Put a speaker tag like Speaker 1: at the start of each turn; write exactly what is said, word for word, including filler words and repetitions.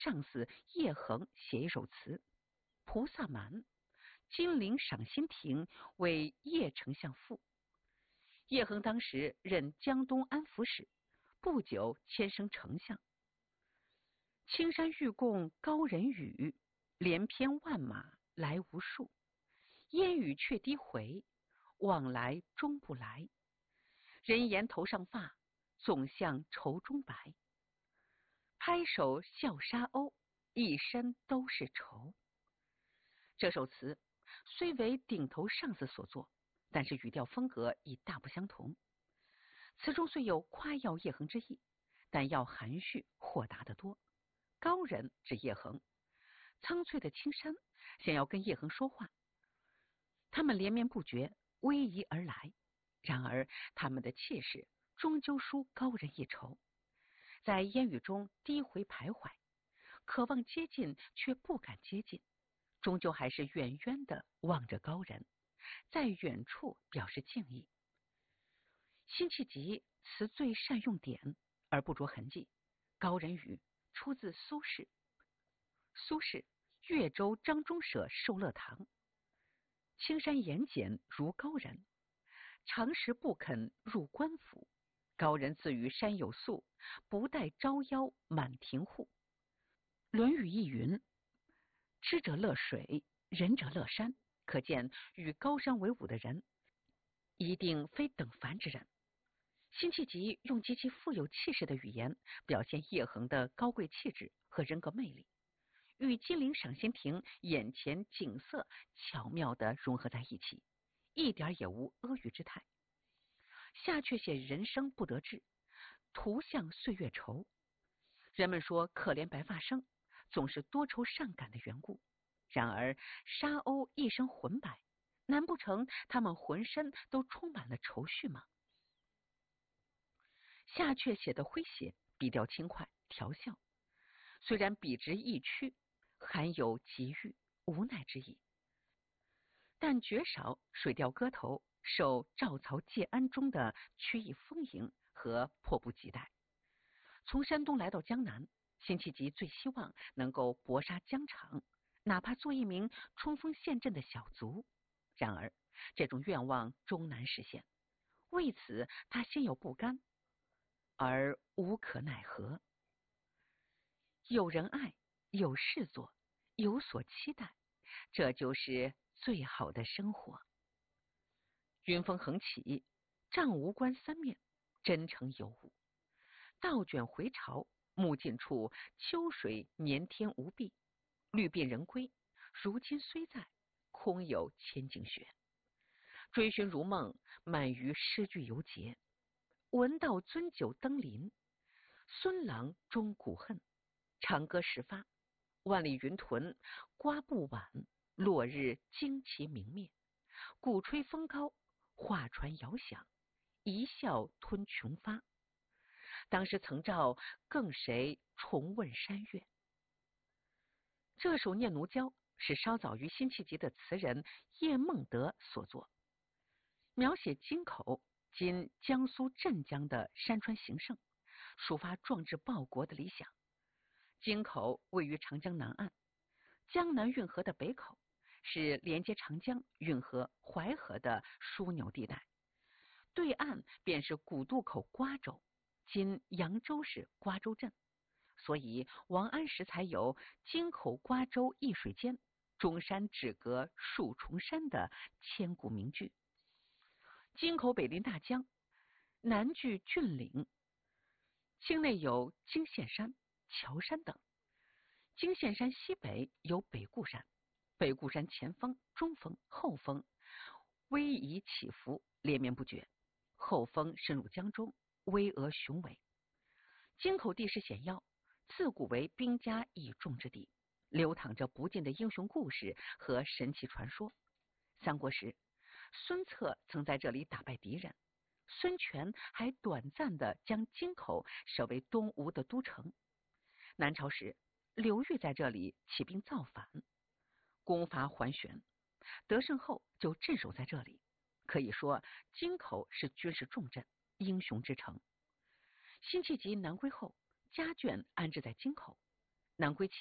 Speaker 1: 丈司叶衡写一首词，菩萨蛮，金陵赏心亭为叶丞相赋。叶衡当时任江东安抚使，不久迁升丞相。青山欲共高人语，连篇万马来无数。烟雨却低回，往来终不来。人言头上发，总向愁中白。拍手笑沙鸥，一身都是愁。这首词虽为顶头上司所作，但是语调风格已大不相同。词中虽有夸耀叶衡之意，但要含蓄豁达得多。高人指叶衡，苍翠的青山想要跟叶衡说话，他们连绵不绝，逶迤而来。然而他们的气势终究输高人一筹，在烟雨中低回徘徊，渴望接近却不敢接近，终究还是远远地望着高人，在远处表示敬意。辛弃疾词最善用典而不着痕迹，高人语出自苏轼。苏轼越州张中舍受乐堂，青山严简如高人，常时不肯入官府。高人自与山有宿，不待招邀满庭户。论语亦云：知者乐水，仁者乐山。可见与高山为伍的人一定非等凡之人。辛弃疾用极其富有气势的语言表现叶衡的高贵气质和人格魅力，与金陵赏心亭眼前景色巧妙地融合在一起，一点也无阿谀之态。下却写人生不得志，图向岁月稠。人们说可怜白发生，总是多愁善感的缘故。然而沙鸥一身浑白，难不成他们浑身都充满了愁绪吗？下阙写的诙谐，笔调轻快调笑，虽然笔直意曲，含有急郁无奈之意，但绝少水调歌头受赵曹借安中的曲意丰盈和迫不及待。从山东来到江南，辛弃疾最希望能够搏杀疆场，哪怕做一名冲锋陷阵的小卒。然而这种愿望终难实现，为此他心有不甘，而无可奈何。有人爱，有事做，有所期待，这就是最好的生活。云峰横起，丈无关三面，真诚有物。倒卷回潮，目尽处，秋水年天无碧。绿鬓人归，如今虽在，空有千径雪。追寻如梦，满于诗句犹结。闻道樽酒登临，孙郎终古恨。长歌时发，万里云屯，刮不晚。落日旌旗明灭，鼓吹风高，画船遥响，一笑吞琼发。当时曾照，更谁重问山岳？这首《念奴娇》是稍早于辛弃疾的词人叶梦得所作，描写京口（今江苏镇江）的山川形胜，抒发壮志报国的理想。京口位于长江南岸，江南运河的北口，是连接长江、运河、淮河的枢纽地带，对岸便是古渡口瓜州，今扬州市瓜州镇。所以王安石才有京口瓜州一水间，中山只隔数重山的千古名句。京口北临大江，南距峻岭，境内有京县山、乔山等。京县山西北有北固山，北固山前峰、中峰、后峰逶迤起伏，连绵不绝，后峰深入江中，巍峨雄伟。京口地势险要，自古为兵家易重之地，流淌着不尽的英雄故事和神奇传说。三国时，孙策曾在这里打败敌人，孙权还短暂的将京口设为东吴的都城。南朝时，刘裕在这里起兵造反，攻伐桓玄，得胜后就镇守在这里。可以说京口是军事重镇，英雄之城。辛弃疾南归后，家眷安置在京口。 南归